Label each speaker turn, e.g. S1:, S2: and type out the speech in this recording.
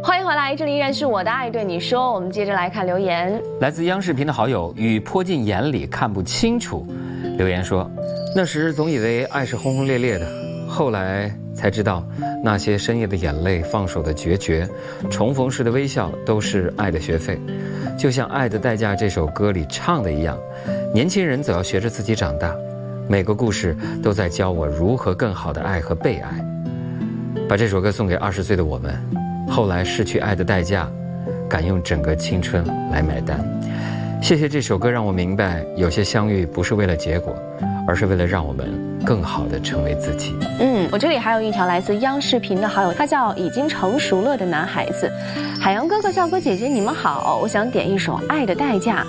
S1: 欢迎回来，这里依然是我的爱对你说。我们接着来看留言，
S2: 来自央视频的好友雨泼进眼里看不清楚，留言说：那时总以为爱是轰轰烈烈的，后来才知道，那些深夜的眼泪、放手的决绝、重逢时的微笑，都是爱的学费。就像《爱的代价》这首歌里唱的一样，年轻人总要学着自己长大。每个故事都在教我如何更好的爱和被爱。把这首歌送给20岁的我们，后来失去爱的代价，敢用整个青春来买单。谢谢这首歌，让我明白，有些相遇不是为了结果，而是为了让我们更好地成为自己。
S1: 我这里还有一条来自央视频的好友，他叫已经成熟了的男孩子。海洋哥哥、赵哥姐姐，你们好，我想点一首《爱的代价》。